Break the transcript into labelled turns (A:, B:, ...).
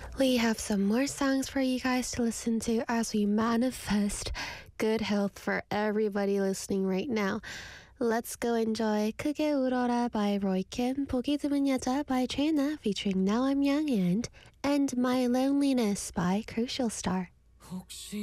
A: We have some more songs for you guys to listen to as we manifest good health for everybody listening right now. Let's go enjoy 크게 울어라 by Roy Kim, 보기 드문 여자 by Trina featuring Now I'm Young and My Loneliness by Crucial Star.